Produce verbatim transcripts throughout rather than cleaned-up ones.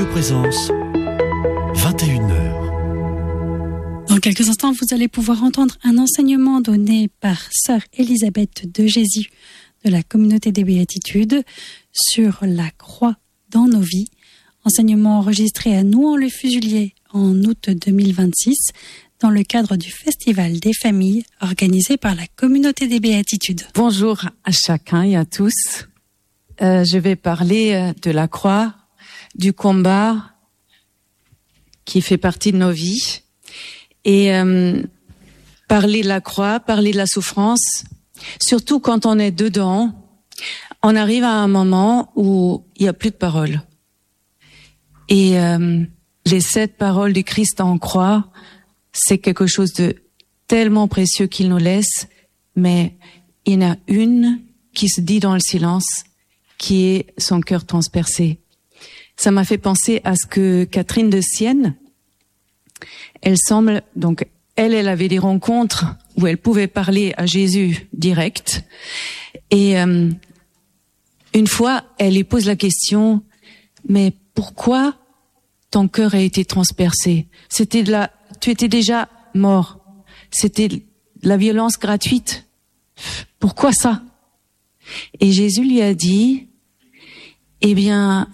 Présence, vingt et une heures. Dans quelques instants, vous allez pouvoir entendre un enseignement donné par sœur Élisabeth de Jésus de la communauté des Béatitudes sur la croix dans nos vies. Enseignement enregistré à Nouan-le-Fusulier en août deux mille vingt-six dans le cadre du Festival des familles organisé par la communauté des Béatitudes. Bonjour à chacun et à tous. Euh, je vais parler de la croix, du combat qui fait partie de nos vies. Et euh, parler de la croix, parler de la souffrance, surtout quand on est dedans, on arrive à un moment où il n'y a plus de paroles. Et euh, les sept paroles du Christ en croix, c'est quelque chose de tellement précieux qu'il nous laisse, mais il y en a une qui se dit dans le silence, qui est son cœur transpercé. Ça m'a fait penser à ce que Catherine de Sienne, elle semble, donc, elle, elle avait des rencontres où elle pouvait parler à Jésus direct. Et euh, une fois, elle lui pose la question, mais pourquoi ton cœur a été transpercé? C'était de la, tu étais déjà mort. C'était de la violence gratuite. Pourquoi ça? Et Jésus lui a dit, eh bien,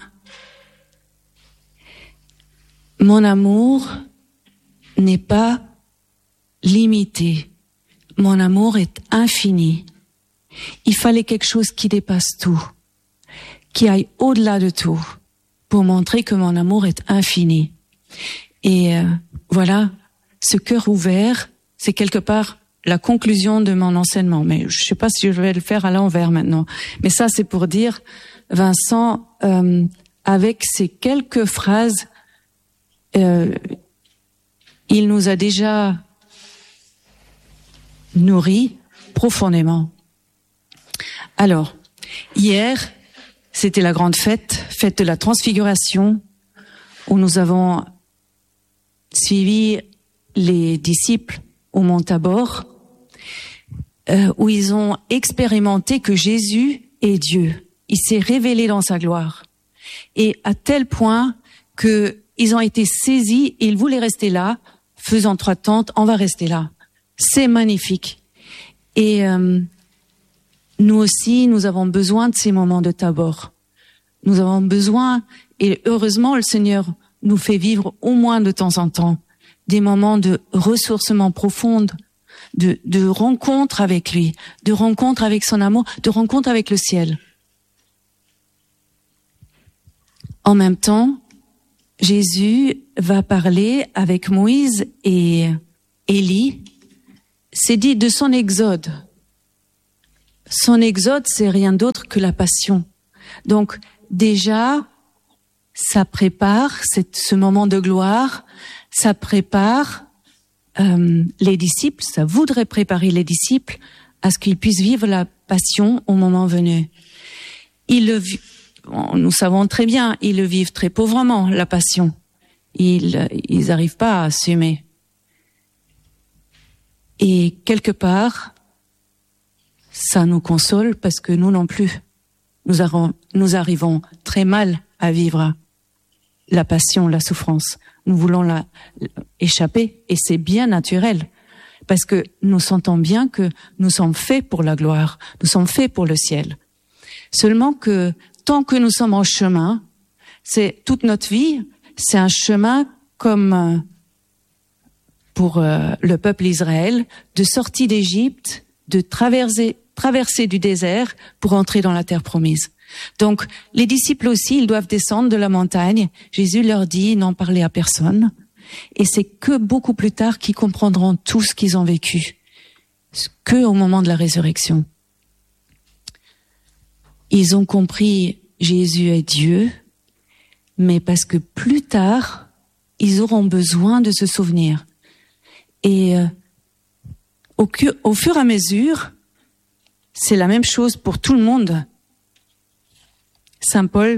mon amour n'est pas limité. Mon amour est infini. Il fallait quelque chose qui dépasse tout, qui aille au-delà de tout, pour montrer que mon amour est infini. Et euh, voilà, ce cœur ouvert, c'est quelque part la conclusion de mon enseignement. Mais je sais pas si je vais le faire à l'envers maintenant. Mais ça, c'est pour dire, Vincent, euh, avec ces quelques phrases, euh, il nous a déjà nourris profondément. Alors, hier, c'était la grande fête, fête de la Transfiguration, où nous avons suivi les disciples au mont Tabor, euh, où ils ont expérimenté que Jésus est Dieu. Il s'est révélé dans sa gloire. Et à tel point que ils ont été saisis et ils voulaient rester là, faisant trois tentes, on va rester là. C'est magnifique. Et euh, nous aussi, nous avons besoin de ces moments de Tabor. Nous avons besoin, et heureusement, le Seigneur nous fait vivre au moins de temps en temps des moments de ressourcement profonde, de, de rencontre avec lui, de rencontre avec son amour, de rencontre avec le ciel. En même temps, Jésus va parler avec Moïse et Élie. C'est dit de son exode. Son exode, c'est rien d'autre que la passion. Donc, déjà, ça prépare cette, ce moment de gloire, ça prépare euh, les disciples, ça voudrait préparer les disciples à ce qu'ils puissent vivre la passion au moment venu. Ils le Nous savons très bien, ils le vivent très pauvrement, la passion. Ils ils n'arrivent pas à assumer. Et quelque part, ça nous console parce que nous non plus, nous, avons, nous arrivons très mal à vivre la passion, la souffrance. Nous voulons la échapper et c'est bien naturel parce que nous sentons bien que nous sommes faits pour la gloire, nous sommes faits pour le ciel. Seulement que tant que nous sommes en chemin, c'est toute notre vie, c'est un chemin comme pour le peuple Israël, de sortie d'Égypte, de traverser, traverser du désert pour entrer dans la terre promise. Donc, les disciples aussi, ils doivent descendre de la montagne. Jésus leur dit, n'en parlez à personne. Et c'est que beaucoup plus tard qu'ils comprendront tout ce qu'ils ont vécu, que au moment de la résurrection. Ils ont compris Jésus est Dieu, mais parce que plus tard, ils auront besoin de se souvenir. Et euh, au, au fur et à mesure, c'est la même chose pour tout le monde. Saint Paul,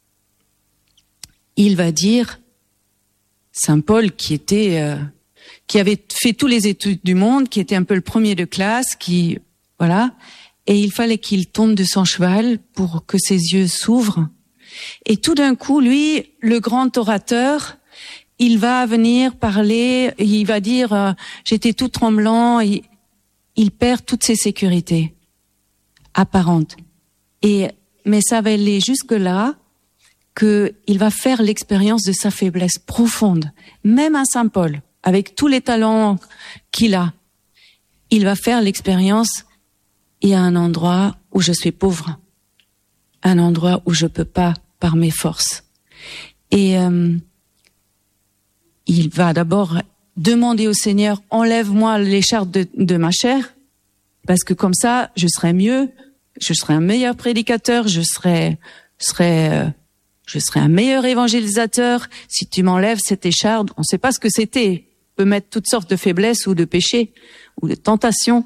il va dire, Saint Paul qui était, euh, qui avait fait tous les études du monde, qui était un peu le premier de classe, qui, voilà, et il fallait qu'il tombe de son cheval pour que ses yeux s'ouvrent Et tout d'un coup, lui, le grand orateur, il va venir parler, il va dire euh, « j'étais tout tremblant », il, il perd toutes ses sécurités apparentes. Et mais ça va aller jusque-là que il va faire l'expérience de sa faiblesse profonde. Même à Saint Paul, avec tous les talents qu'il a, il va faire l'expérience, il y a un endroit où je suis pauvre, un endroit où je peux pas par mes forces. Et euh, il va d'abord demander au Seigneur, enlève-moi l'écharpe de, de ma chair, parce que comme ça, je serai mieux, je serai un meilleur prédicateur, je serai, je serai, euh, je serai un meilleur évangélisateur. Si tu m'enlèves cette écharpe, on ne sait pas ce que c'était. On peut mettre toutes sortes de faiblesses ou de péchés ou de tentations.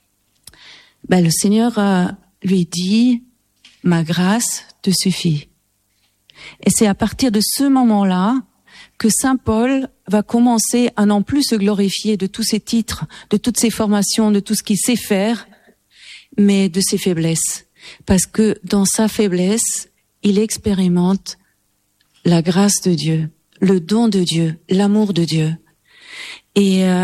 Ben, le Seigneur euh, lui dit, ma grâce te suffit. Et c'est à partir de ce moment-là que Saint Paul va commencer à non plus se glorifier de tous ses titres, de toutes ses formations, de tout ce qu'il sait faire, mais de ses faiblesses. Parce que dans sa faiblesse, il expérimente la grâce de Dieu, le don de Dieu, l'amour de Dieu. Et euh,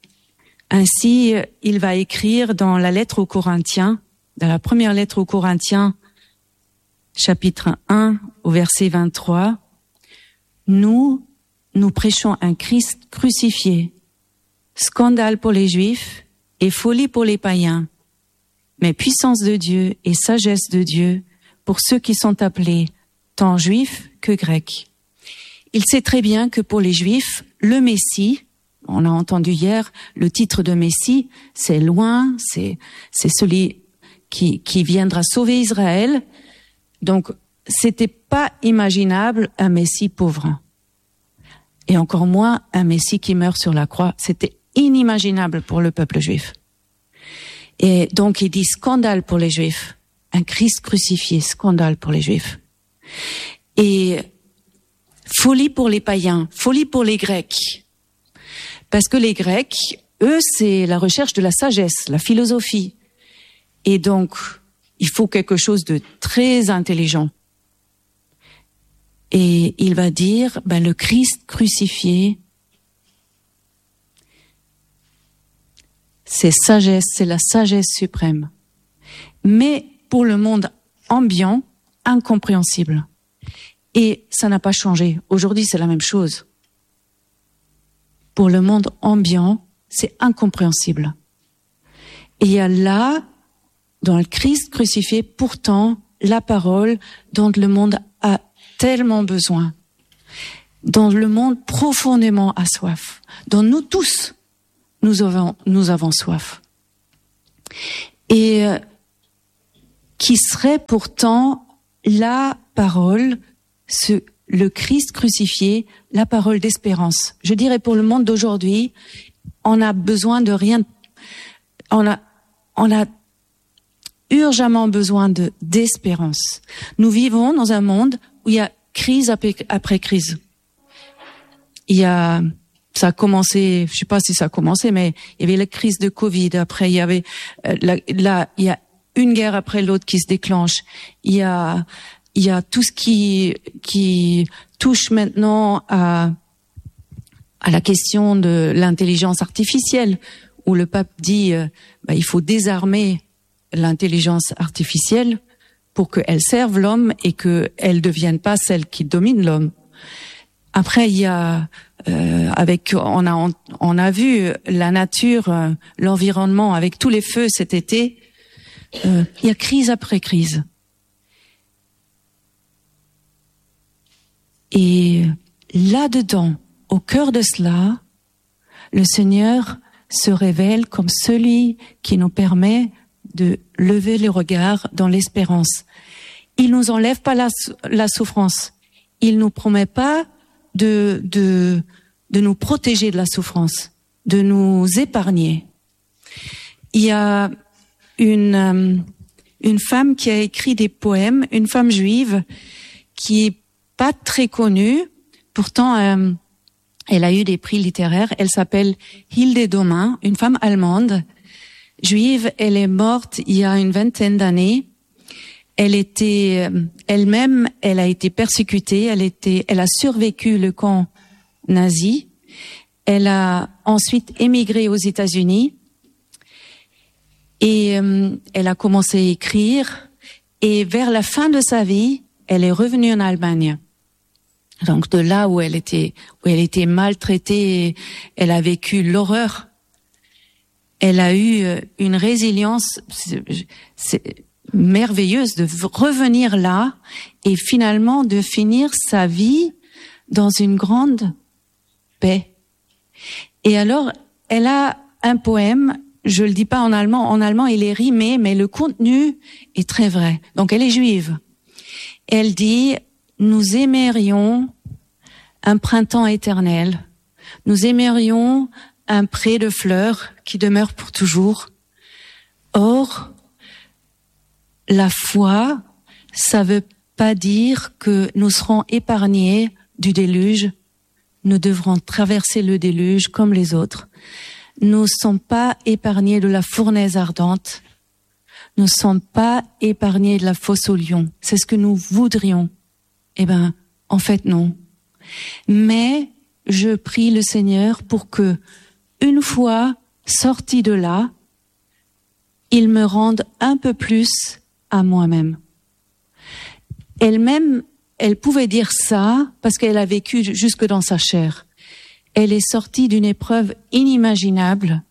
ainsi, il va écrire dans la lettre aux Corinthiens, dans la première lettre aux Corinthiens, chapitre un, au verset vingt-trois, « Nous, nous prêchons un Christ crucifié, scandale pour les Juifs et folie pour les païens, mais puissance de Dieu et sagesse de Dieu pour ceux qui sont appelés, tant Juifs que Grecs. » Il sait très bien que pour les Juifs, le Messie, on a entendu hier, le titre de Messie, c'est loin, c'est, c'est celui qui, qui viendra sauver Israël. Donc, c'était pas imaginable un Messie pauvre. Et encore moins un Messie qui meurt sur la croix. C'était inimaginable pour le peuple juif. Et donc, il dit scandale pour les Juifs. Un Christ crucifié, scandale pour les Juifs. Et folie pour les païens, folie pour les Grecs. Parce que les Grecs, eux, c'est la recherche de la sagesse, la philosophie. Et donc, il faut quelque chose de très intelligent. Et il va dire, ben, le Christ crucifié, c'est sagesse, c'est la sagesse suprême. Mais pour le monde ambiant, incompréhensible. Et ça n'a pas changé. Aujourd'hui, c'est la même chose. Pour le monde ambiant, c'est incompréhensible. Et il y a là, dans le Christ crucifié, pourtant, la parole dont le monde a tellement besoin, dont le monde profondément a soif, dont nous tous, nous avons, nous avons soif. Et euh, qui serait pourtant la parole, ce, le Christ crucifié, la parole d'espérance. Je dirais pour le monde d'aujourd'hui, on a besoin de rien, on a, on a urgemment besoin de, d'espérance. Nous vivons dans un monde où il y a crise après, après crise. Il y a, ça a commencé, je sais pas si ça a commencé, mais il y avait la crise de Covid. Après, il y avait, euh, là, là, il y a une guerre après l'autre qui se déclenche. Il y a, il y a tout ce qui, qui touche maintenant à, à la question de l'intelligence artificielle, où le pape dit, euh, bah, il faut désarmer l'intelligence artificielle pour qu'elle serve l'homme et qu'elle ne devienne pas celle qui domine l'homme. Après, il y a, euh, avec, on a, on a vu la nature, euh, l'environnement avec tous les feux cet été. Euh, il y a crise après crise. Et là-dedans, au cœur de cela, le Seigneur se révèle comme celui qui nous permet de lever le regard dans l'espérance. Il nous enlève pas la, la souffrance. Il nous promet pas de, de, de nous protéger de la souffrance, de nous épargner. Il y a une, une femme qui a écrit des poèmes, une femme juive qui est pas très connue, pourtant euh, elle a eu des prix littéraires. Elle s'appelle Hilde Domin, une femme allemande, juive. Elle est morte il y a une vingtaine d'années. elle était elle-même, elle a été persécutée, elle était, elle a survécu le camp nazi. Elle a ensuite émigré aux États-Unis et euh, elle a commencé à écrire. Et vers la fin de sa vie, elle est revenue en Allemagne. Donc de là où elle était, où elle était maltraitée, elle a vécu l'horreur. Elle a eu une résilience c'est, c'est merveilleuse de revenir là et finalement de finir sa vie dans une grande paix. Et alors, elle a un poème, je le dis pas en allemand, en allemand il est rimé, mais le contenu est très vrai. Donc elle est juive. Elle dit, nous aimerions un printemps éternel, nous aimerions un pré de fleurs qui demeure pour toujours. Or, la foi, ça veut pas dire que nous serons épargnés du déluge. Nous devrons traverser le déluge comme les autres. Nous ne sommes pas épargnés de la fournaise ardente. Nous ne sommes pas épargnés de la fosse aux lions. C'est ce que nous voudrions. Eh ben, en fait, non. Mais je prie le Seigneur pour que, une fois sorti de là, il me rende un peu plus à moi-même. Elle-même, elle pouvait dire ça parce qu'elle a vécu jusque dans sa chair. Elle est sortie d'une épreuve inimaginable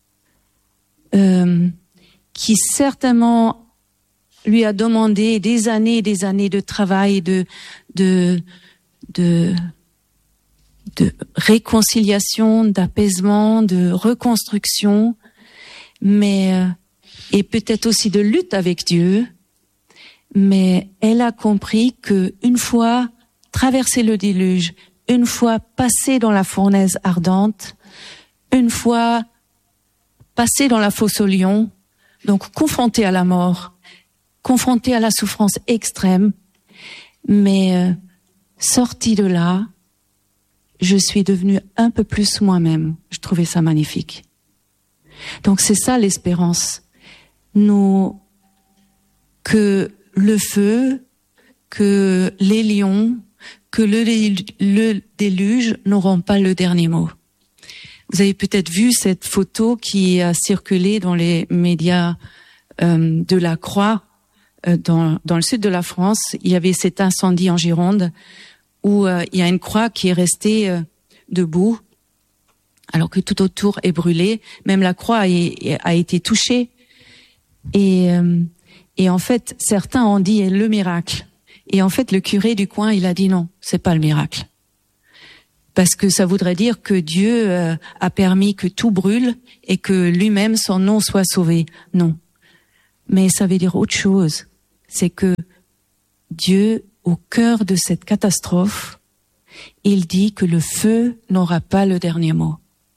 euh, qui certainement lui a demandé des années et des années de travail, de de de de réconciliation, d'apaisement, de reconstruction, mais euh, et peut-être aussi de lutte avec Dieu. Mais elle a compris que une fois traversé le déluge, une fois passé dans la fournaise ardente, une fois passé dans la fosse aux lions, donc confrontée à la mort, confrontée à la souffrance extrême, mais euh, sortie de là, je suis devenue un peu plus moi-même. Je trouvais ça magnifique. Donc c'est ça l'espérance. Nous, que le feu, que les lions, que le, le déluge n'auront pas le dernier mot. Vous avez peut-être vu cette photo qui a circulé dans les médias euh, de la Croix, euh, dans, dans le sud de la France. Il y avait cet incendie en Gironde où euh, il y a une croix qui est restée euh, debout, alors que tout autour est brûlé. Même la croix a, a été touchée. Et, euh, et en fait, certains ont dit le miracle. Et en fait, le curé du coin, il a dit non, c'est pas le miracle. Parce que ça voudrait dire que Dieu euh, a permis que tout brûle et que lui-même, son nom soit sauvé. Non. Mais ça veut dire autre chose. C'est que Dieu, au cœur de cette catastrophe, il dit que le feu n'aura pas le dernier mot.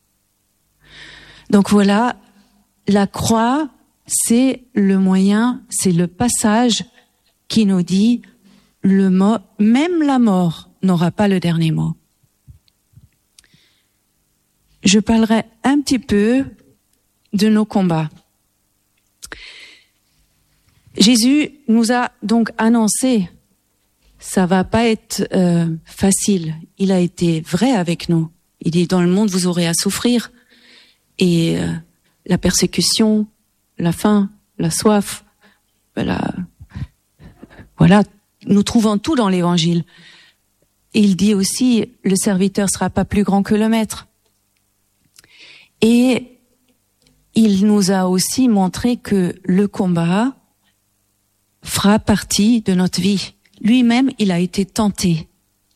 Donc voilà, la croix, c'est le moyen, c'est le passage qui nous dit le mot, même la mort n'aura pas le dernier mot. Je parlerai un petit peu de nos combats. Jésus nous a donc annoncé, ça va pas être euh, facile. Il a été vrai avec nous. Il dit, dans le monde, vous aurez à souffrir. Et euh, la persécution, la faim, la soif, la... voilà, nous trouvons tout dans l'évangile. Et il dit aussi, le serviteur sera pas plus grand que le maître. Et il nous a aussi montré que le combat fera partie de notre vie. Lui-même, il a été tenté.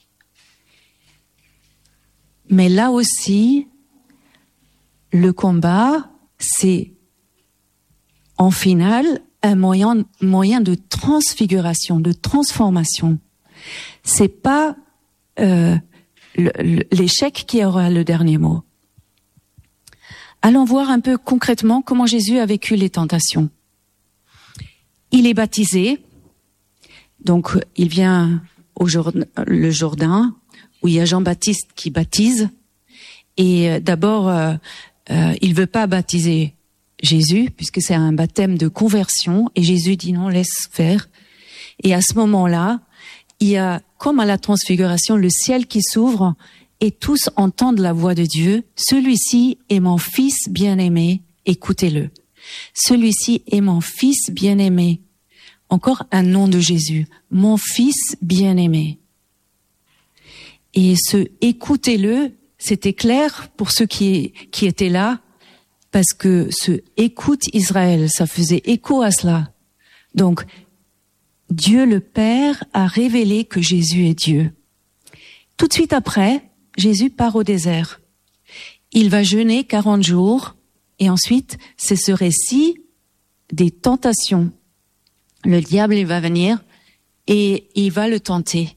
Mais là aussi, le combat, c'est en finale un moyen, moyen de transfiguration, de transformation. C'est pas euh, le, le, l'échec qui aura le dernier mot. Allons voir un peu concrètement comment Jésus a vécu les tentations. Il est baptisé, donc il vient au Jourdain, le Jourdain, où il y a Jean-Baptiste qui baptise. Et euh, d'abord, euh, euh, il veut pas baptiser Jésus, puisque c'est un baptême de conversion. Et Jésus dit non, laisse faire. Et à ce moment-là, il y a, comme à la transfiguration, le ciel qui s'ouvre et tous entendent la voix de Dieu. Celui-ci est mon fils bien-aimé, écoutez-le. Celui-ci est mon fils bien-aimé. Encore un nom de Jésus. Mon fils bien-aimé. Et ce écoutez-le, c'était clair pour ceux qui, qui étaient là, parce que ce écoute Israël, ça faisait écho à cela. Donc, Dieu le Père a révélé que Jésus est Dieu. Tout de suite après, Jésus part au désert. Il va jeûner quarante jours et ensuite, c'est ce récit des tentations. Le diable, il va venir et il va le tenter.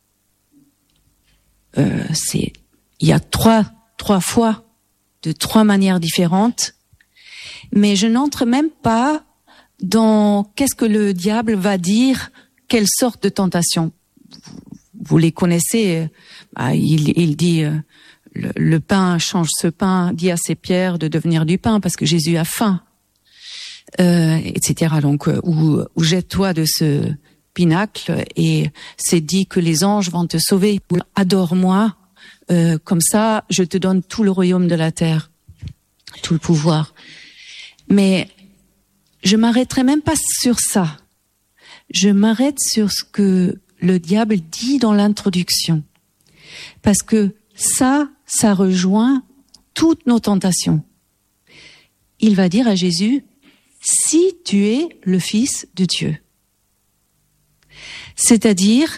Euh, c'est, il y a trois, trois fois, de trois manières différentes. Mais je n'entre même pas dans qu'est-ce que le diable va dire, quelle sorte de tentation. Vous les connaissez, bah, il, il dit euh, le, le pain change ce pain, dit à ces pierres de devenir du pain parce que Jésus a faim, euh, et cetera. Donc, euh, ou, ou jette-toi de ce pinacle et c'est dit que les anges vont te sauver. Adore-moi, euh, comme ça je te donne tout le royaume de la terre, tout le pouvoir. Mais je m'arrêterai même pas sur ça. Je m'arrête sur ce que le diable dit dans l'introduction. Parce que ça, ça rejoint toutes nos tentations. Il va dire à Jésus, si tu es le Fils de Dieu. C'est-à-dire,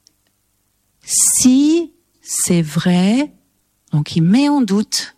si c'est vrai, donc il met en doute,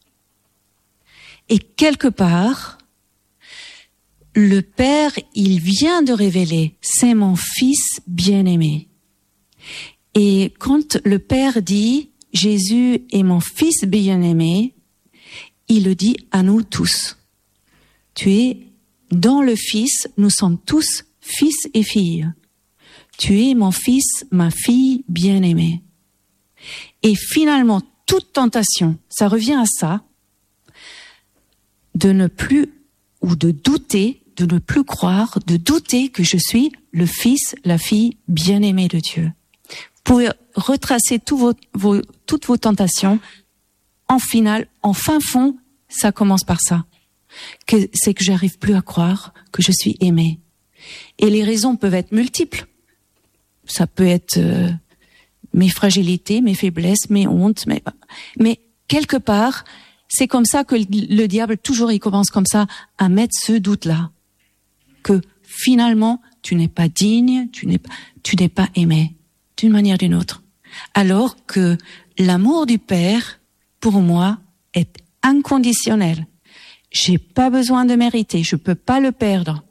et quelque part, le Père, il vient de révéler, c'est mon Fils bien-aimé. Et quand le Père dit, Jésus est mon Fils bien-aimé, il le dit à nous tous. Tu es dans le Fils, nous sommes tous fils et filles. Tu es mon fils, ma fille bien-aimée. Et finalement, toute tentation, ça revient à ça, de ne plus, ou de douter, de ne plus croire, de douter que je suis le fils, la fille bien-aimée de Dieu. Vous pouvez retracer tous vos, vos, toutes vos tentations. En finale, en fin fond, ça commence par ça. Que, c'est que j'arrive plus à croire que je suis aimée. Et les raisons peuvent être multiples. Ça peut être euh, mes fragilités, mes faiblesses, mes hontes, mais, mais quelque part, c'est comme ça que le diable, toujours il commence comme ça, à mettre ce doute-là. Que finalement, tu n'es pas digne, tu n'es pas, tu n'es pas aimé, d'une manière ou d'une autre. Alors que l'amour du Père, pour moi, est inconditionnel. J'ai pas besoin de mériter, je peux pas le perdre.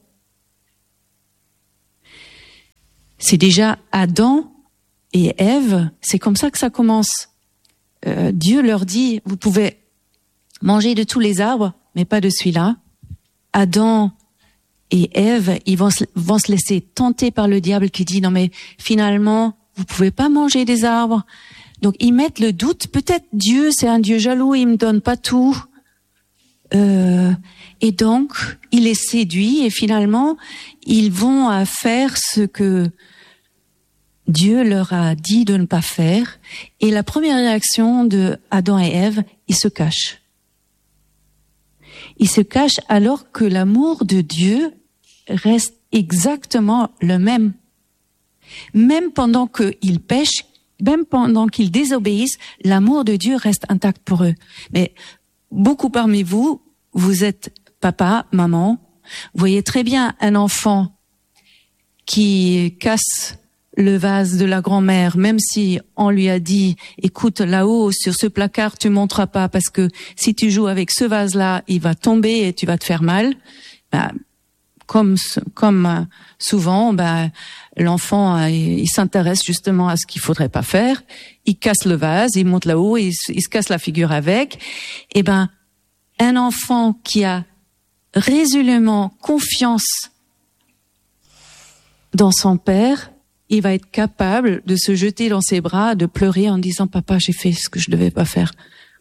C'est déjà Adam et Ève, c'est comme ça que ça commence. Euh, Dieu leur dit, vous pouvez manger de tous les arbres, mais pas de celui-là. Adam et Ève, ils vont se, vont se laisser tenter par le diable qui dit, non mais finalement, vous pouvez pas manger des arbres. Donc ils mettent le doute, peut-être Dieu, c'est un Dieu jaloux, il me donne pas tout. Euh, et donc, il les séduit et finalement, ils vont à faire ce que Dieu leur a dit de ne pas faire. Et la première réaction de Adam et Ève, ils se cachent. Ils se cachent alors que l'amour de Dieu reste exactement le même. Même pendant qu'ils pêchent, même pendant qu'ils désobéissent, l'amour de Dieu reste intact pour eux. Mais beaucoup parmi vous, vous êtes papa, maman, vous voyez très bien un enfant qui casse le vase de la grand-mère, même si on lui a dit, écoute, là-haut, sur ce placard, tu monteras pas parce que si tu joues avec ce vase-là, il va tomber et tu vas te faire mal. Ben, comme, comme souvent, ben, l'enfant, il, il s'intéresse justement à ce qu'il faudrait pas faire. Il casse le vase, il monte là-haut, il, il se casse la figure avec. Et ben, un enfant qui a résolument confiance dans son père, il va être capable de se jeter dans ses bras, de pleurer en disant « Papa, j'ai fait ce que je devais pas faire ».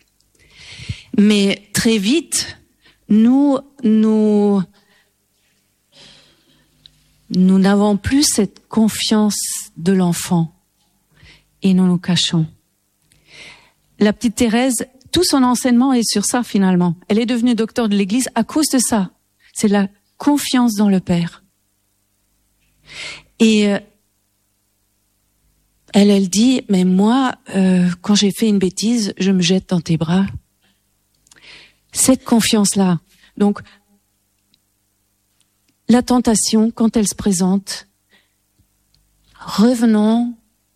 Mais très vite, nous, nous, nous n'avons plus cette confiance de l'enfant et nous nous cachons. La petite Thérèse, tout son enseignement est sur ça finalement. Elle est devenue docteur de l'Église à cause de ça. C'est la confiance dans le Père. Et euh, elle, elle dit, mais moi, euh, quand j'ai fait une bêtise, je me jette dans tes bras. Cette confiance-là. Donc, la tentation, quand elle se présente, revenons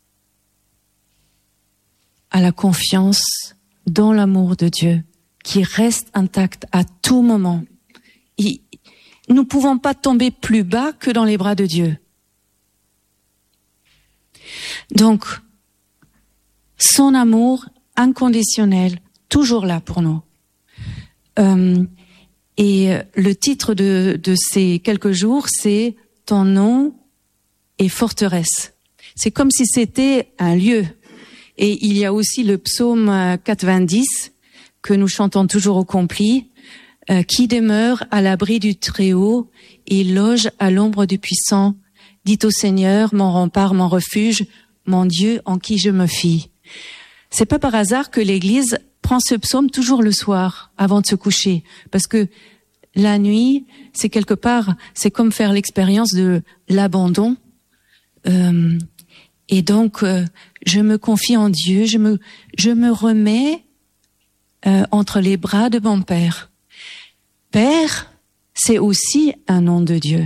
à la confiance dans l'amour de Dieu, qui reste intact à tout moment. Il, nous ne pouvons pas tomber plus bas que dans les bras de Dieu. Donc, son amour inconditionnel, toujours là pour nous. Euh, et le titre de, de ces quelques jours, c'est « Ton nom est forteresse ». C'est comme si c'était un lieu. Et il y a aussi le psaume quatre-vingt-dix que nous chantons toujours au complet, euh, qui demeure à l'abri du Très-Haut et loge à l'ombre du Puissant. Dit au Seigneur, mon rempart, mon refuge, mon Dieu en qui je me fie. C'est pas par hasard que l'Église prend ce psaume toujours le soir, avant de se coucher, parce que la nuit, c'est quelque part, c'est comme faire l'expérience de l'abandon. Euh, et donc, euh, je me confie en Dieu, je me, je me remets euh, entre les bras de mon Père. Père, c'est aussi un nom de Dieu.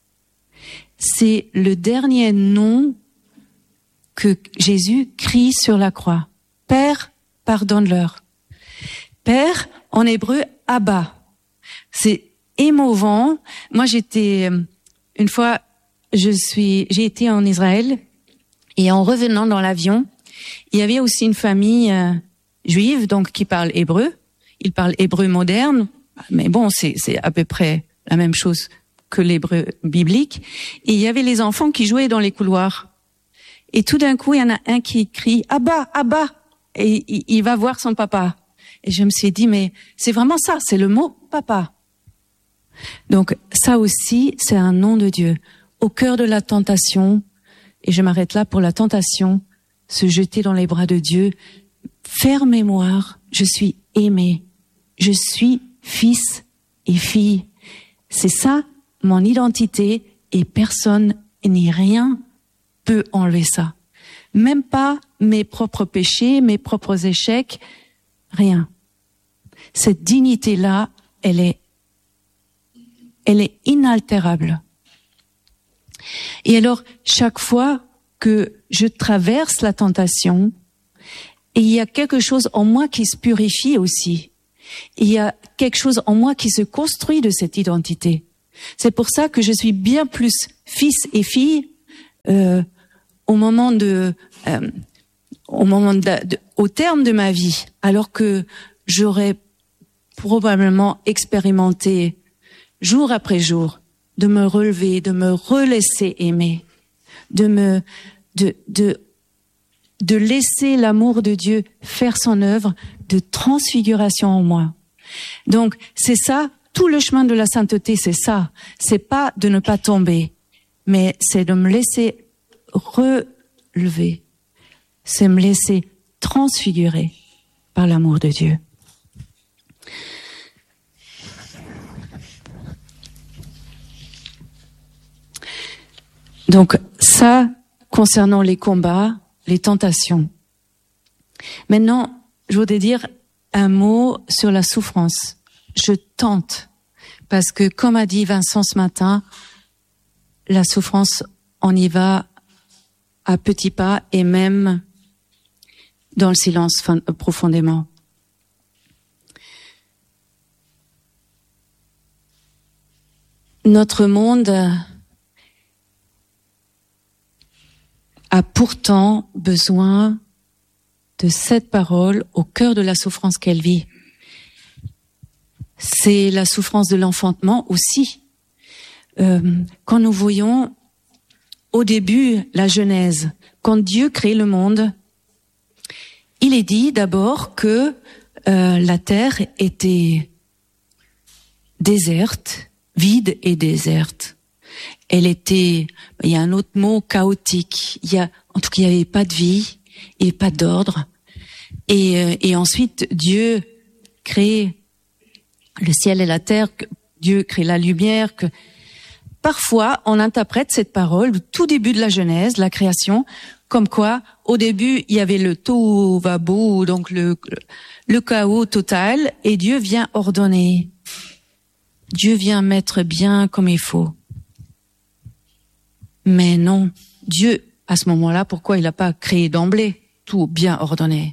C'est le dernier nom que Jésus crie sur la croix. Père, pardonne-leur. Père, en hébreu, Abba. C'est émouvant. Moi, j'étais, une fois, je suis, j'ai été en Israël, et en revenant dans l'avion, il y avait aussi une famille euh, juive, donc, qui parle hébreu. Ils parlent hébreu moderne, mais bon, c'est, c'est à peu près la même chose que l'hébreu biblique. Et il y avait les enfants qui jouaient dans les couloirs. Et tout d'un coup, il y en a un qui crie « Abba, Abba !» Et il, il va voir son papa. Et je me suis dit, mais c'est vraiment ça, c'est le mot « papa ». Donc ça aussi, c'est un nom de Dieu. Au cœur de la tentation, et je m'arrête là pour la tentation, se jeter dans les bras de Dieu, faire mémoire, je suis aimé, je suis fils et fille. C'est ça, mon identité, et personne ni rien peut enlever ça. Même pas mes propres péchés, mes propres échecs, rien. Cette dignité-là, elle est, elle est inaltérable. Et alors, chaque fois que je traverse la tentation, et il y a quelque chose en moi qui se purifie aussi. Il y a quelque chose en moi qui se construit de cette identité. C'est pour ça que je suis bien plus fils et fille euh, au moment de, euh, au moment de, de, au terme de ma vie, alors que j'aurais probablement expérimenté jour après jour de me relever, de me relaisser aimer, de me, de, de, de laisser l'amour de Dieu faire son œuvre de transfiguration en moi. Donc, c'est ça, tout le chemin de la sainteté, c'est ça. C'est pas de ne pas tomber, mais c'est de me laisser relever. C'est me laisser transfigurer par l'amour de Dieu. Donc, ça, concernant les combats, les tentations. Maintenant, je voudrais dire un mot sur la souffrance. Je tente, parce que comme a dit Vincent ce matin, la souffrance, on y va à petits pas et même dans le silence profondément. Notre monde a pourtant besoin de cette parole au cœur de la souffrance qu'elle vit. C'est la souffrance de l'enfantement aussi. Euh, quand nous voyons au début la Genèse, quand Dieu crée le monde, il est dit d'abord que euh, la terre était déserte, vide et déserte. Elle était, il y a un autre mot, chaotique. Il y a, en tout cas, il n'y avait pas de vie, il n'y avait pas d'ordre. Et, et ensuite, Dieu crée le ciel et la terre, Dieu crée la lumière. Que parfois, on interprète cette parole, le tout début de la Genèse, la création, comme quoi, au début, il y avait le tohu vabohu, donc le, le chaos total, et Dieu vient ordonner. Dieu vient mettre bien comme il faut. Mais non, Dieu, à ce moment-là, pourquoi il n'a pas créé d'emblée tout bien ordonné?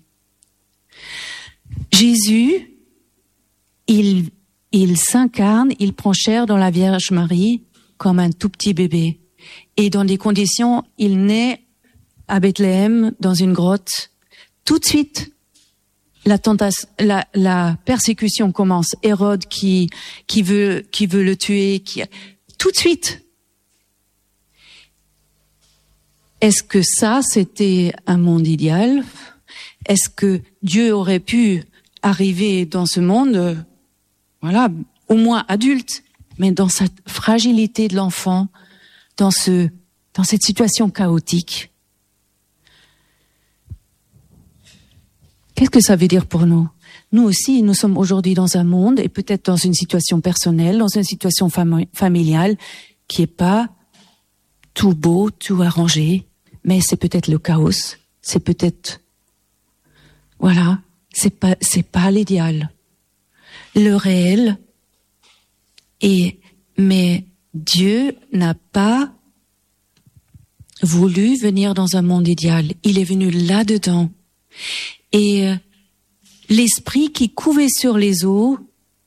Jésus, il, il s'incarne, il prend chair dans la Vierge Marie comme un tout petit bébé. Et dans des conditions, il naît à Bethléem, dans une grotte. Tout de suite, la tentation, la, la persécution commence. Hérode qui, qui veut, qui veut le tuer, qui, tout de suite. Est-ce que ça, c'était un monde idéal? Est-ce que Dieu aurait pu arriver dans ce monde, voilà, au moins adulte, mais dans cette fragilité de l'enfant, dans ce, dans cette situation chaotique? Qu'est-ce que ça veut dire pour nous? Nous aussi, nous sommes aujourd'hui dans un monde, et peut-être dans une situation personnelle, dans une situation fam- familiale, qui est pas tout beau, tout arrangé, mais c'est peut-être le chaos, c'est peut-être, voilà, c'est pas, c'est pas l'idéal. Le réel, et, mais Dieu n'a pas voulu venir dans un monde idéal. Il est venu là-dedans. Et euh, l'esprit qui couvait sur les eaux,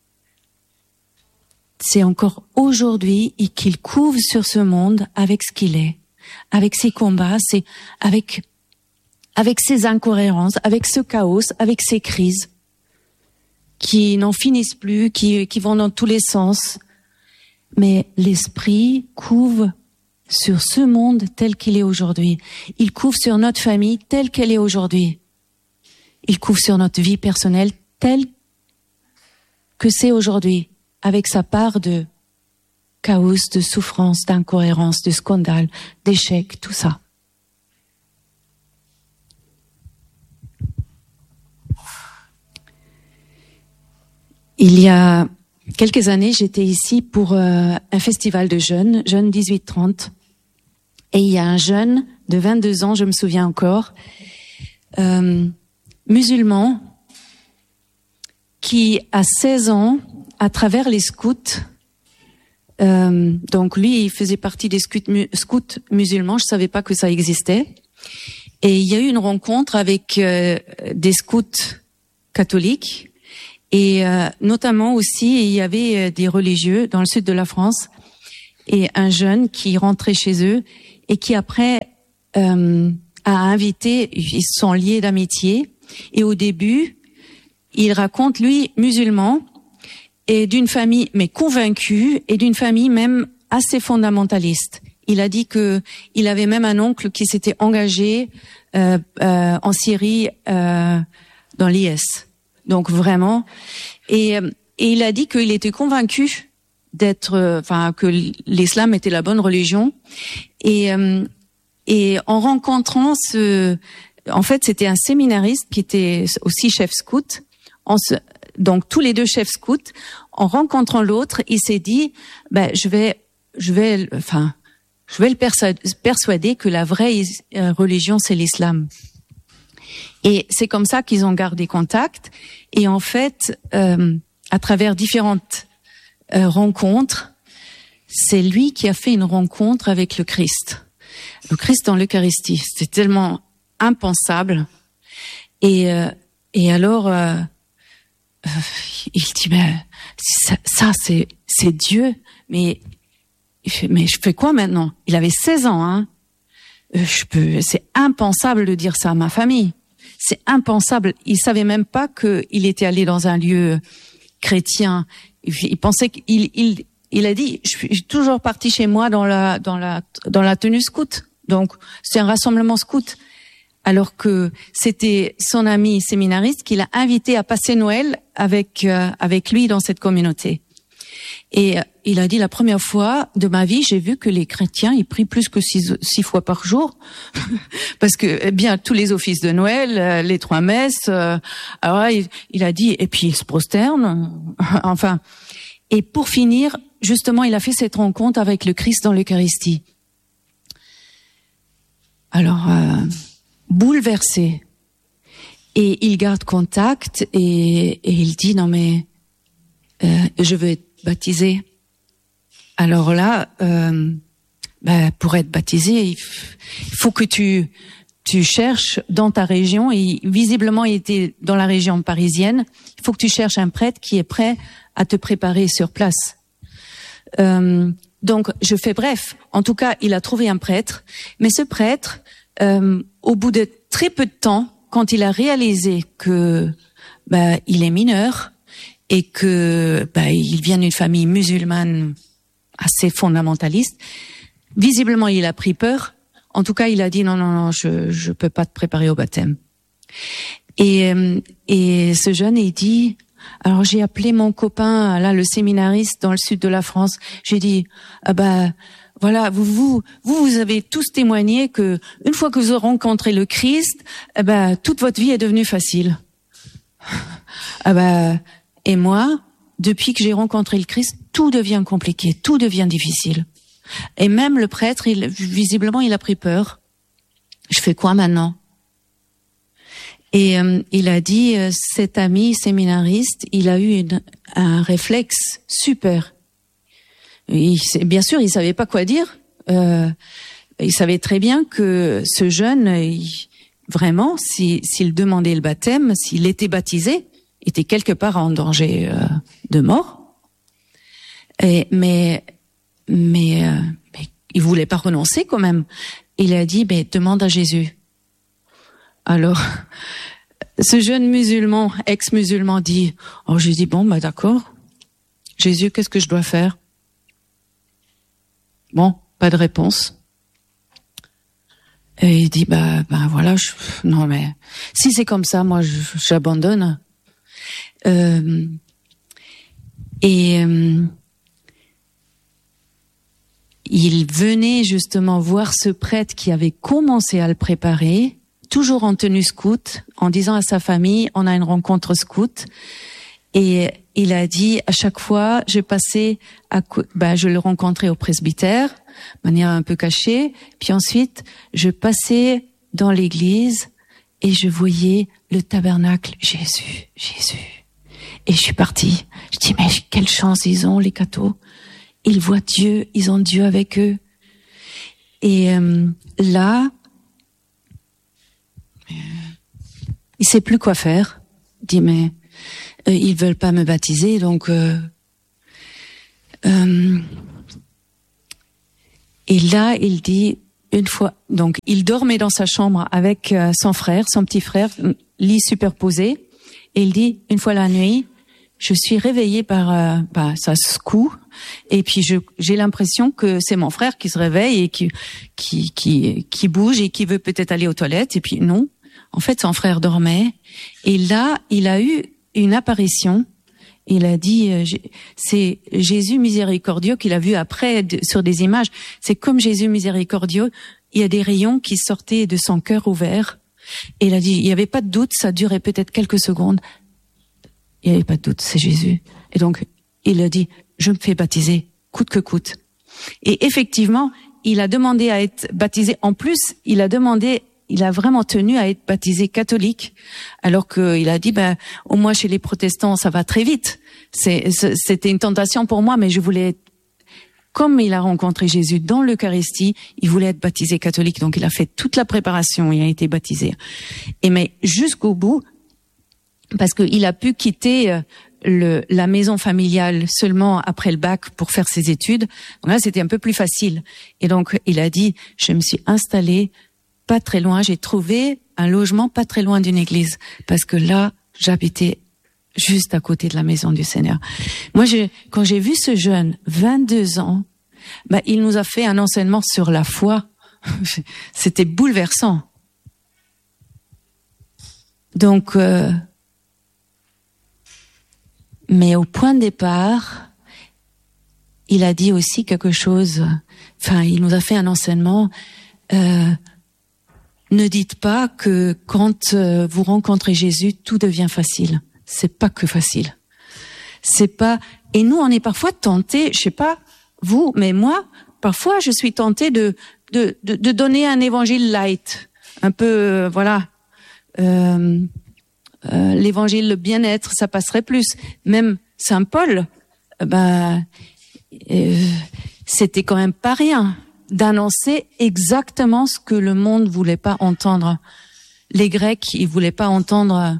c'est encore aujourd'hui et qu'il couvre sur ce monde avec ce qu'il est, avec ses combats, c'est avec avec ses incohérences, avec ce chaos, avec ces crises qui n'en finissent plus, qui qui vont dans tous les sens. Mais l'esprit couvre sur ce monde tel qu'il est aujourd'hui. Il couvre sur notre famille telle qu'elle est aujourd'hui. Il couvre sur notre vie personnelle telle que c'est aujourd'hui, avec sa part de chaos, de souffrance, d'incohérence, de scandale, d'échec, tout ça. Il y a quelques années, j'étais ici pour euh, un festival de jeunes, jeunes dix-huit trente, et il y a un jeune de vingt-deux ans, je me souviens encore, euh, musulman, qui à seize ans, à travers les scouts, euh, donc lui, il faisait partie des scouts, mu- scouts musulmans, je savais pas que ça existait, et il y a eu une rencontre avec euh, des scouts catholiques, et euh, notamment aussi, il y avait euh, des religieux dans le sud de la France, et un jeune qui rentrait chez eux, et qui après euh, a invité, ils sont liés d'amitié, et au début, il raconte, lui, musulman, et d'une famille, mais convaincue, et d'une famille même assez fondamentaliste. Il a dit que il avait même un oncle qui s'était engagé euh, euh, en Syrie euh, dans l'I S. Donc vraiment, et, et il a dit qu'il était convaincu d'être, enfin que l'islam était la bonne religion, et euh, et en rencontrant ce En fait, c'était un séminariste qui était aussi chef scout. En se, donc, tous les deux chefs scouts, en rencontrant l'autre, il s'est dit, ben, je vais, je vais, enfin, je vais le persuader que la vraie religion, c'est l'islam. Et c'est comme ça qu'ils ont gardé contact. Et en fait, euh, à travers différentes euh, rencontres, c'est lui qui a fait une rencontre avec le Christ. Le Christ dans l'Eucharistie. C'était tellement impensable. Et euh, et alors euh, euh, il dit mais ça, ça c'est c'est Dieu, mais il fait, mais je fais quoi maintenant? Il avait seize ans, hein. Euh, je peux, c'est impensable de dire ça à ma famille. C'est impensable. Il savait même pas que il était allé dans un lieu chrétien. Il, il pensait qu'il il il a dit je suis toujours parti chez moi dans la dans la dans la tenue scout. Donc c'est un rassemblement scout. Alors que c'était son ami séminariste qui l'a invité à passer Noël avec euh, avec lui dans cette communauté. Et il a dit, la première fois de ma vie, j'ai vu que les chrétiens, ils prient plus que six, six fois par jour. Parce que, eh bien, tous les offices de Noël, les trois messes, euh, alors là, il, il a dit, et puis ils se prosternent. Enfin. Et pour finir, justement, il a fait cette rencontre avec le Christ dans l'Eucharistie. Alors, euh, bouleversé. Et il garde contact et, et il dit, non mais, euh, je veux être baptisé. Alors là, euh, ben, pour être baptisé, il, f- il faut que tu tu cherches dans ta région. Et visiblement, il était dans la région parisienne. Il faut que tu cherches un prêtre qui est prêt à te préparer sur place. Euh, donc, je fais bref. En tout cas, il a trouvé un prêtre. Mais ce prêtre, euh, au bout de très peu de temps, quand il a réalisé que ben, il est mineur, et que bah, il vient d'une famille musulmane assez fondamentaliste, visiblement il a pris peur. En tout cas, il a dit non non non, je je peux pas te préparer au baptême. Et et ce jeune il dit, alors j'ai appelé mon copain là, le séminariste dans le sud de la France. J'ai dit ah bah voilà, vous vous vous vous avez tous témoigné que une fois que vous aurez rencontré le Christ, eh ben toute votre vie est devenue facile. Ah bah et moi, depuis que j'ai rencontré le Christ, tout devient compliqué, tout devient difficile. Et même le prêtre, il, visiblement, il a pris peur. Je fais quoi maintenant? Et euh, il a dit, euh, cet ami séminariste, il a eu une, un réflexe super. Il, bien sûr, il savait pas quoi dire. Euh, il savait très bien que ce jeune, il, vraiment, si, s'il demandait le baptême, s'il était baptisé, était quelque part en danger euh, de mort. Et, mais, mais, euh, mais il voulait pas renoncer quand même. Il a dit, ben, demande à Jésus. Alors, ce jeune musulman, ex-musulman dit, oh, j'ai dit, bon, bah, d'accord. Jésus, qu'est-ce que je dois faire? Bon, pas de réponse. Et il dit, bah, bah, voilà, je, non, mais, si c'est comme ça, moi, je, j'abandonne. Euh, et euh, il venait justement voir ce prêtre qui avait commencé à le préparer, toujours en tenue scout, en disant à sa famille, on a une rencontre scout. Et il a dit, à chaque fois, je passais, à, ben, je le rencontrais au presbytère, de manière un peu cachée, puis ensuite, je passais dans l'église et je voyais le tabernacle, Jésus, Jésus. Et je suis partie. Je dis, mais quelle chance ils ont, les cathos. Ils voient Dieu, ils ont Dieu avec eux. Et euh, là, euh, il sait plus quoi faire. Il dit, mais euh, ils veulent pas me baptiser, donc... Euh, euh, et là, il dit, une fois... Donc, il dormait dans sa chambre avec euh, son frère, son petit frère, lit superposé. Et il dit, une fois la nuit, je suis réveillée par, euh, bah, ça secoue, et puis je, j'ai l'impression que c'est mon frère qui se réveille et qui, qui, qui, qui bouge et qui veut peut-être aller aux toilettes, et puis non. En fait, son frère dormait, et là, il a eu une apparition. Il a dit, euh, c'est Jésus miséricordieux qu'il a vu après de, sur des images. C'est comme Jésus miséricordieux. Il y a des rayons qui sortaient de son cœur ouvert. Et il a dit, il n'y avait pas de doute, ça durait peut-être quelques secondes. Il n'y avait pas de doute, c'est Jésus. Et donc, il a dit, je me fais baptiser, coûte que coûte. Et effectivement, il a demandé à être baptisé. En plus, il a demandé, il a vraiment tenu à être baptisé catholique, alors qu'il a dit, ben, au moins chez les protestants, ça va très vite. C'est, c'était une tentation pour moi, mais je voulais être, comme il a rencontré Jésus dans l'Eucharistie, il voulait être baptisé catholique, donc il a fait toute la préparation, il a été baptisé. Et mais jusqu'au bout, parce qu'il a pu quitter le, la maison familiale seulement après le bac pour faire ses études. Donc là, c'était un peu plus facile. Et donc, il a dit, je me suis installé pas très loin, j'ai trouvé un logement pas très loin d'une église, parce que là, j'habitais juste à côté de la maison du Seigneur. Moi, je, quand j'ai vu ce jeune, vingt-deux ans, bah, il nous a fait un enseignement sur la foi. C'était bouleversant. Donc, euh, mais au point de départ, il a dit aussi quelque chose. Enfin, il nous a fait un enseignement. Euh, ne dites pas que quand euh, vous rencontrez Jésus, tout devient facile. C'est pas que facile. C'est pas. Et nous, on est parfois tentés. Je sais pas vous, mais moi, parfois, je suis tentée de de de, de donner un évangile light, un peu, euh, voilà. Euh, euh, l'évangile, le bien-être, ça passerait plus. Même Saint Paul, euh, ben, euh, c'était quand même pas rien d'annoncer exactement ce que le monde voulait pas entendre. Les Grecs, ils voulaient pas entendre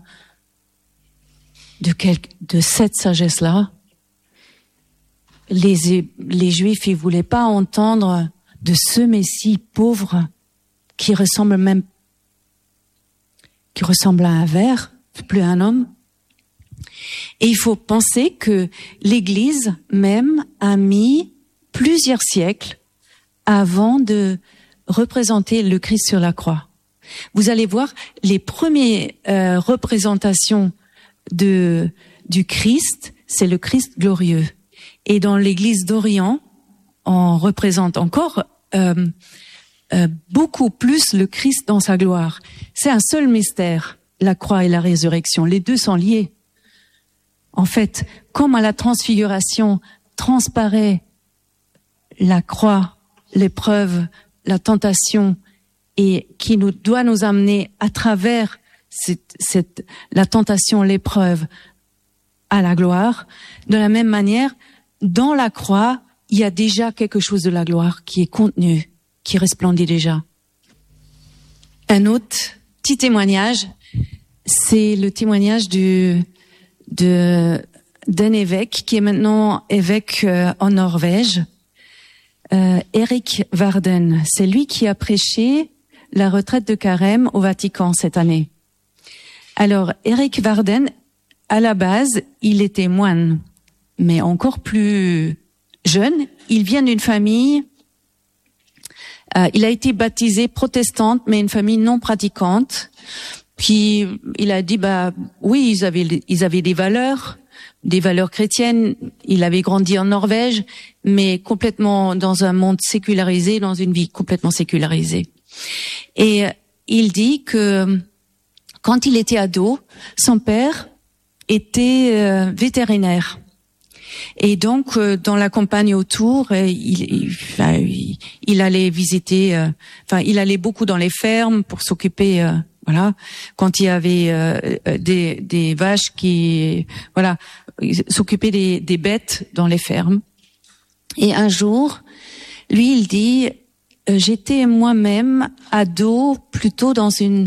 de quel, de cette sagesse-là. Les, les Juifs, ils voulaient pas entendre de ce Messie pauvre qui ressemble même, qui ressemble à un ver, plus à un homme. Et il faut penser que l'Église même a mis plusieurs siècles avant de représenter le Christ sur la croix. Vous allez voir les premières euh, représentations de du Christ, c'est le Christ glorieux. Et dans l'Église d'Orient, on représente encore euh, euh, beaucoup plus le Christ dans sa gloire. C'est un seul mystère, la croix et la résurrection. Les deux sont liés. En fait, comme à la transfiguration transparaît la croix, l'épreuve, la tentation, et qui nous doit nous amener à travers cette, cette, la tentation, l'épreuve, à la gloire. De la même manière, dans la croix, il y a déjà quelque chose de la gloire qui est contenu, qui resplendit déjà. Un autre petit témoignage, c'est le témoignage du, de, d'un évêque qui est maintenant évêque euh, en Norvège. Euh, Erik Varden, c'est lui qui a prêché la retraite de carême au Vatican cette année. Alors, Erik Varden, à la base, il était moine, mais encore plus jeune. Il vient d'une famille, euh, il a été baptisé protestante, mais une famille non pratiquante. Puis, il a dit, bah, oui, ils avaient, ils avaient des valeurs, des valeurs chrétiennes. Il avait grandi en Norvège, mais complètement dans un monde sécularisé, dans une vie complètement sécularisée. Et il dit que quand il était ado, son père était euh, vétérinaire. Et donc, euh, dans la campagne autour, euh, il, il, enfin, il, il allait visiter, euh, enfin, il allait beaucoup dans les fermes pour s'occuper, euh, voilà, quand il y avait euh, des, des vaches qui, voilà, s'occuper des, des bêtes dans les fermes. Et un jour, lui, il dit, euh, j'étais moi-même ado, plutôt dans une,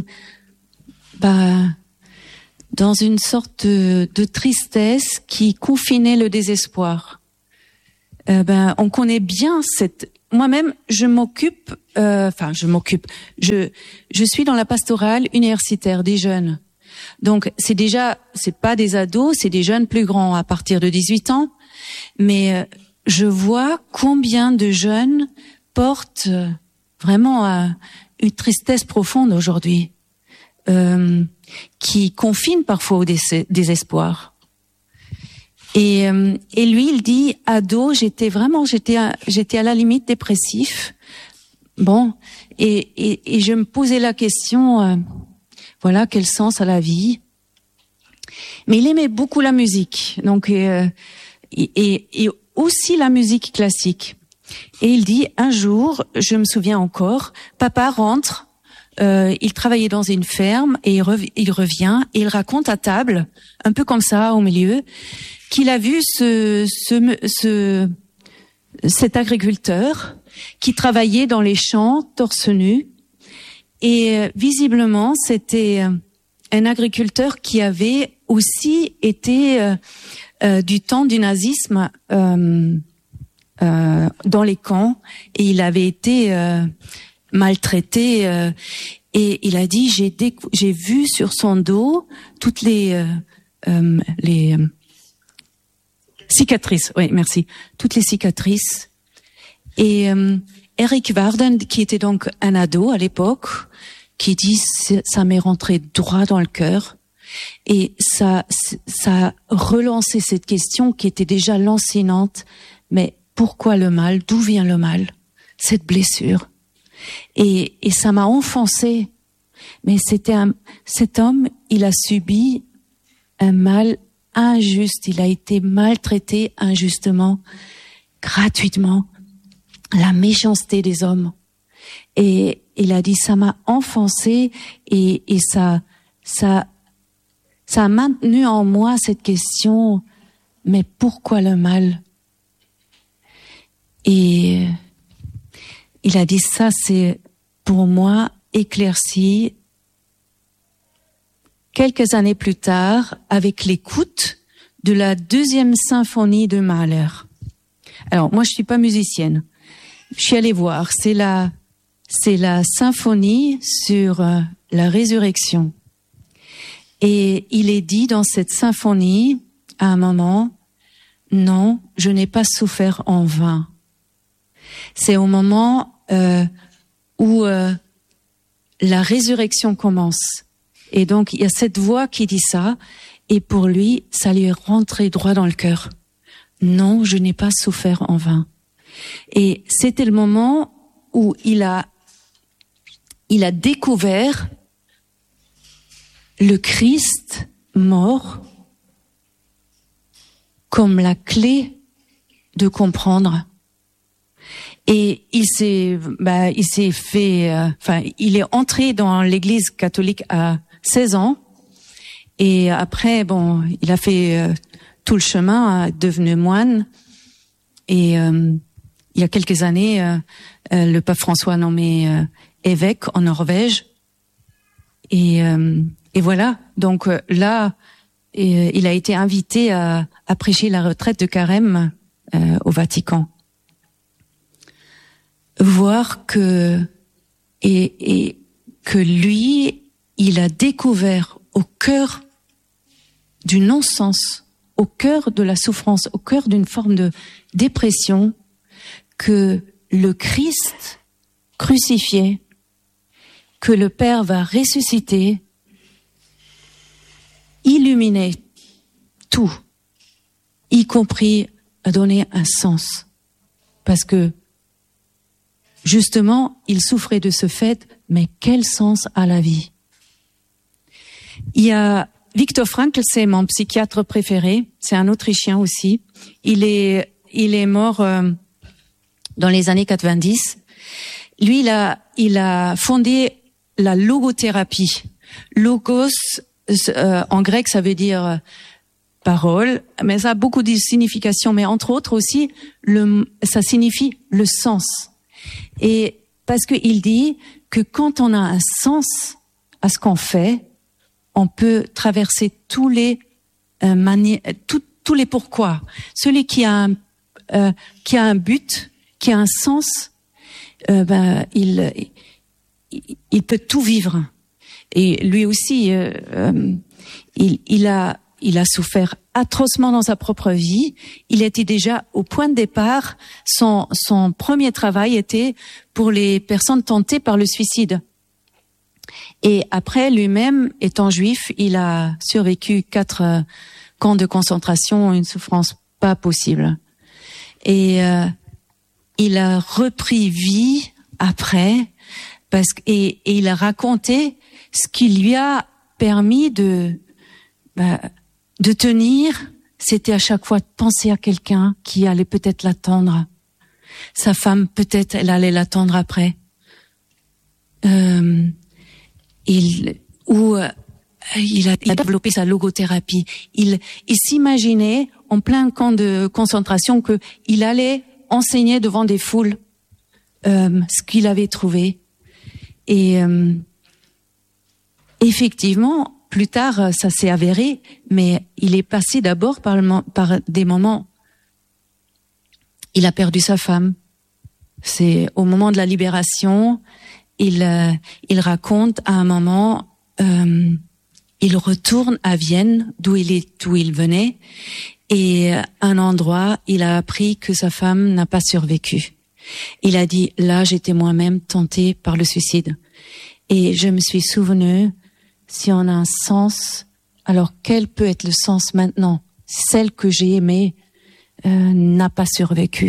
bah, dans une sorte de, de tristesse qui confinait le désespoir. Euh, ben, on connaît bien cette. Moi-même, je m'occupe. Euh, enfin, je m'occupe. Je je suis dans la pastorale universitaire des jeunes. Donc, c'est déjà, c'est pas des ados, c'est des jeunes plus grands à partir de dix-huit ans. Mais euh, je vois combien de jeunes portent euh, vraiment euh, une tristesse profonde aujourd'hui. Euh, qui confine parfois au dés- désespoir. Et, euh, et lui, il dit, ado, j'étais vraiment, j'étais, à, j'étais à la limite dépressif. Bon, et, et, et je me posais la question, euh, voilà, quel sens à la vie. Mais il aimait beaucoup la musique, donc euh, et, et aussi la musique classique. Et il dit, un jour, je me souviens encore, papa rentre. Euh, il travaillait dans une ferme et il, rev- il revient et il raconte à table, un peu comme ça au milieu, qu'il a vu ce, ce, ce, cet agriculteur qui travaillait dans les champs torse nu et euh, visiblement c'était un agriculteur qui avait aussi été euh, euh, du temps du nazisme euh, euh, dans les camps et il avait été euh, maltraité euh, et il a dit j'ai décou- j'ai vu sur son dos toutes les euh, euh, les euh, cicatrices oui merci toutes les cicatrices et euh, Erik Varden qui était donc un ado à l'époque qui dit ça m'est rentré droit dans le cœur et ça ça a relancé cette question qui était déjà lancinante mais pourquoi le mal, d'où vient le mal, cette blessure. Et, et ça m'a enfoncé. Mais c'était un, cet homme, il a subi un mal injuste, il a été maltraité injustement, gratuitement, la méchanceté des hommes. Et il a dit, ça m'a enfoncé et, et ça, ça, ça a maintenu en moi cette question, mais pourquoi le mal? Et il a dit, ça c'est pour moi éclairci quelques années plus tard avec l'écoute de la deuxième symphonie de Mahler. Alors moi je suis pas musicienne, je suis allée voir, c'est la c'est la symphonie sur euh, la résurrection. Et il est dit dans cette symphonie à un moment, non, je n'ai pas souffert en vain. C'est au moment euh, où euh, la résurrection commence. Et donc, il y a cette voix qui dit ça, et pour lui, ça lui est rentré droit dans le cœur. Non, je n'ai pas souffert en vain. Et c'était le moment où il a, il a découvert le Christ mort comme la clé de comprendre. Et il s'est, bah, il s'est fait, euh, enfin, il est entré dans l'Église catholique à seize ans. Et après, bon, il a fait euh, tout le chemin, devenu moine. Et euh, il y a quelques années, euh, euh, le pape François a nommé euh, évêque en Norvège. Et, euh, et voilà. Donc euh, là, et, il a été invité à, à prêcher la retraite de Carême euh, au Vatican. Voir que et, et que lui, il a découvert au cœur du non-sens, au cœur de la souffrance, au cœur d'une forme de dépression, que le Christ crucifié, que le Père va ressusciter, illuminer tout, y compris à donner un sens. Parce que justement, il souffrait de ce fait, mais quel sens a la vie? Il y a Viktor Frankl, c'est mon psychiatre préféré, c'est un Autrichien aussi. Il est, il est mort euh, dans les années quatre-vingt-dix. Lui, il a, il a fondé la logothérapie. Logos, euh, en grec, ça veut dire euh, parole, mais ça a beaucoup de significations. Mais entre autres aussi, le, ça signifie le sens. Et parce qu'il dit que quand on a un sens à ce qu'on fait, on peut traverser tous les euh, mani- tout, tous les pourquoi. Celui qui a un euh, qui a un but, qui a un sens, euh, ben il, il il peut tout vivre. Et lui aussi, euh, euh, il il a il a souffert atrocement dans sa propre vie. Il était déjà au point de départ. Son son premier travail était pour les personnes tentées par le suicide. Et après, lui-même, étant juif, il a survécu quatre euh, camps de concentration, une souffrance pas possible. Et euh, il a repris vie après, parce que et, et il a raconté ce qui lui a permis de bah, de tenir. C'était à chaque fois de penser à quelqu'un qui allait peut-être l'attendre. Sa femme, peut-être, elle allait l'attendre après. Euh, Il, où euh, il, a, il a développé sa logothérapie. Il, il s'imaginait en plein camp de concentration que il allait enseigner devant des foules euh, ce qu'il avait trouvé. Et euh, effectivement, plus tard, ça s'est avéré, mais il est passé d'abord par, le, par des moments. Il a perdu sa femme. C'est au moment de la libération. Il, euh, il raconte à un moment, euh, il retourne à Vienne, d'où il est, d'où il venait, et à un endroit, il a appris que sa femme n'a pas survécu. Il a dit, là, j'étais moi-même tenté par le suicide. Et je me suis souvenu, si on a un sens, alors quel peut être le sens maintenant? Celle que j'ai aimée euh, n'a pas survécu.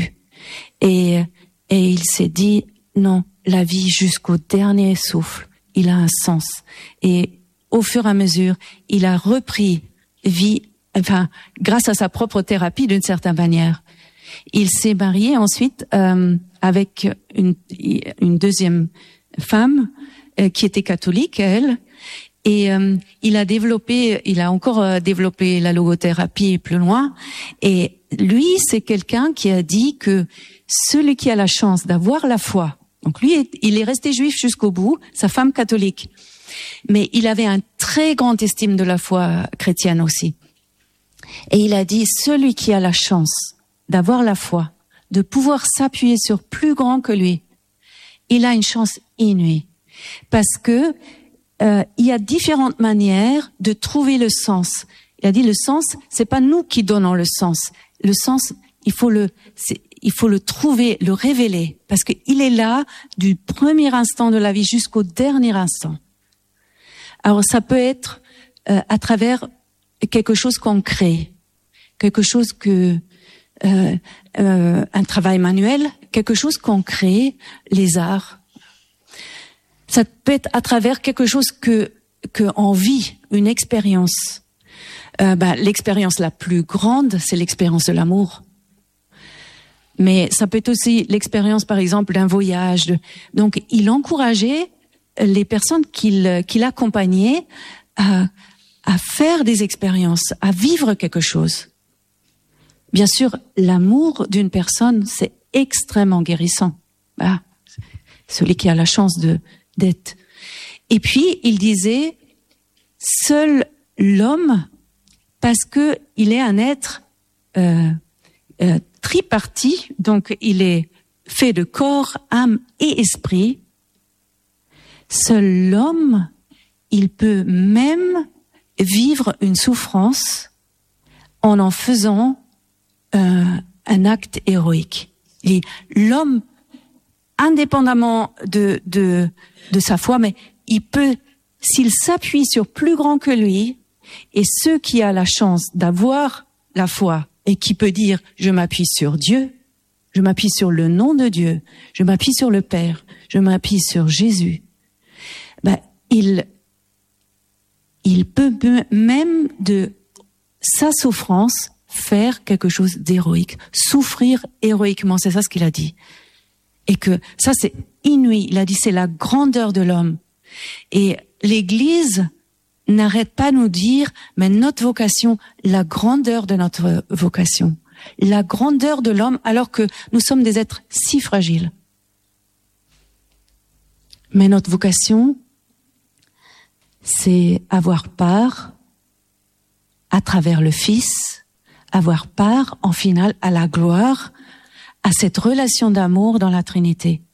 Et, et il s'est dit, non, la vie jusqu'au dernier souffle, il a un sens. Et au fur et à mesure, il a repris vie, enfin, grâce à sa propre thérapie d'une certaine manière. Il s'est marié ensuite euh, avec une, une deuxième femme euh, qui était catholique, elle, et euh, il a développé, il a encore euh, développé la logothérapie plus loin. Et lui, c'est quelqu'un qui a dit que celui qui a la chance d'avoir la foi, donc lui, il est resté juif jusqu'au bout, sa femme catholique, mais il avait un très grand estime de la foi chrétienne aussi. Et il a dit, celui qui a la chance d'avoir la foi, de pouvoir s'appuyer sur plus grand que lui, il a une chance inouïe. Parce que euh, il y a différentes manières de trouver le sens. Il a dit, le sens, c'est pas nous qui donnons le sens. Le sens, il faut le, c'est, il faut le trouver, le révéler, parce que il est là du premier instant de la vie jusqu'au dernier instant. Alors ça peut être euh, à travers quelque chose qu'on crée, quelque chose que euh, euh, un travail manuel, quelque chose qu'on crée, les arts. Ça peut être à travers quelque chose que que on vit, une expérience. Euh, bah, l'expérience la plus grande, c'est l'expérience de l'amour. Mais ça peut être aussi l'expérience, par exemple, d'un voyage. De... Donc, il encourageait les personnes qu'il qu'il accompagnait à à faire des expériences, à vivre quelque chose. Bien sûr, l'amour d'une personne, c'est extrêmement guérissant. Ah, celui qui a la chance de d'être. Et puis, il disait, seul l'homme, parce que il est un être euh, euh, tripartite, donc il est fait de corps, âme et esprit. Seul l'homme, il peut même vivre une souffrance en en faisant euh, un acte héroïque. Et l'homme, indépendamment de, de, de sa foi, mais il peut, s'il s'appuie sur plus grand que lui, et ceux qui a la chance d'avoir la foi et qui peut dire « je m'appuie sur Dieu, je m'appuie sur le nom de Dieu, je m'appuie sur le Père, je m'appuie sur Jésus », ben, il, il peut même de sa souffrance faire quelque chose d'héroïque, souffrir héroïquement, c'est ça ce qu'il a dit. Et que ça c'est inouï, il a dit c'est la grandeur de l'homme. Et l'Église n'arrête pas de nous dire, mais notre vocation, la grandeur de notre vocation, la grandeur de l'homme, alors que nous sommes des êtres si fragiles. Mais notre vocation, c'est avoir part, à travers le Fils, avoir part, en finale, à la gloire, à cette relation d'amour dans la Trinité.